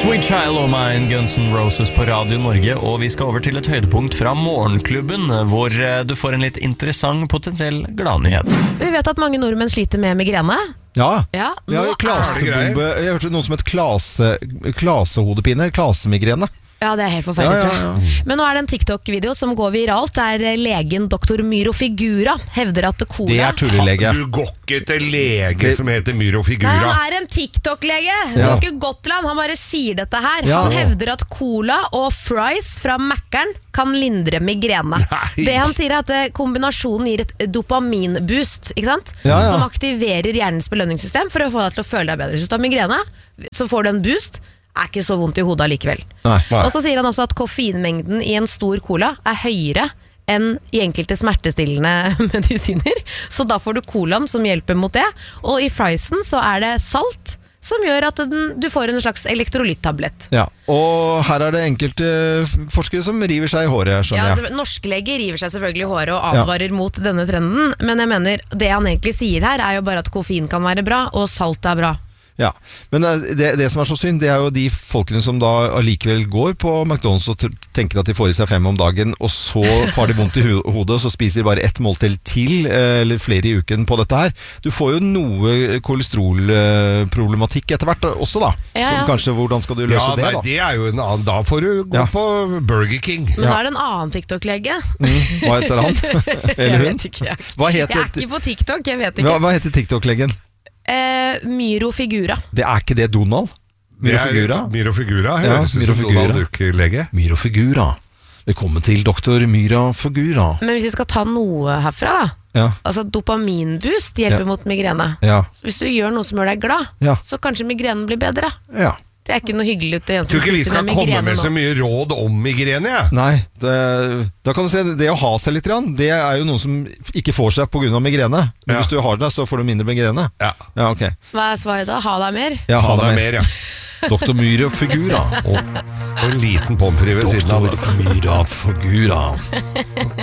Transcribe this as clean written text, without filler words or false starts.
Sweet Child of Mine, Guns N' Roses på Radio Norge, og vi skal over til et høydepunkt fra Morgenklubben, hvor du får en litt interessant potensiell gladnyhet. Vi vet at mange nordmenn sliter med migrene. Ja, nå klasebombe. Jeg hørte noe som et klasehodepine, klasemigrene. Ja, det er helt forferdelig, tror jeg. Men nå er det en TikTok-video som går viralt, der legen Dr. Myro Figura hevder at cola... Det er tullelege. Du går ikke til lege som heter Myro Figura. Nei, han er en TikTok-lege. Det er ikke Gotland, han bare sier dette her. Han hevder at cola og fries fra Mackeren kan lindre migrene. Det han sier er at kombinasjonen gir et dopaminboost, ikke sant? Som aktiverer hjernens belønningssystem for å få deg til å føle deg bedre. Hvis du har migrene, så får du en boost, er ikke så vondt i hodet likevel. Og så sier han også at koffeinmengden i en stor cola er høyere enn i enkelte smertestillende medisiner. Så da får du colaen som hjelper mot det. Og i friesen så er det salt som gjør at du får en slags elektrolyttablett. Ja, og her er det enkelte forskere som river seg i håret, skjønner jeg. Altså, norske leger river seg selvfølgelig i håret og advarer mot denne trenden, men jeg mener, det han egentlig sier her er jo bare at koffein kan være bra, og salt er bra. Ja, men det som er så synd, det er jo de folkene som da allikevel går på McDonald's og tenker at de får i seg 5 om dagen, og så får de vondt i hodet, og så spiser de bare ett måltid til, eller flere i uken på dette her. Du får jo noe kolesterolproblematikk etter hvert også da. Så kanskje, hvordan skal du løse det da? Det er jo en annen, da får du gå på Burger King. Men da er det en annen TikTok-lege. Hva heter han? Eller hun? Jeg vet ikke. Jeg er ikke på TikTok, jeg vet ikke. Hva heter TikTok-legen? Myro Figura. Det er ikke det Donald? Myro Figura? Myro Figura, høres ut som Donald Duck-lege. Myro Figura. Velkommen til doktor Myro Figura. Men hvis vi skal ta noe herfra da, altså dopaminboost hjelper mot migrene. Så hvis du gjør noe som gjør deg glad, så kanskje migrenen blir bedre. Det er ikke noe hyggelig ut. Jeg tror ikke vi skal komme med så mye råd om migrene. Nei, da kan du se, det å ha seg litt, det er jo noe som ikke får seg på grunn av migrene. Men hvis du har det, så får du mindre migrene. Okay. Hva er svaret da? Ha deg mer? Ja, ha deg mer, Dr. Myro Figura. Og en liten pomfri ved siden av. Dr. Myro Figura.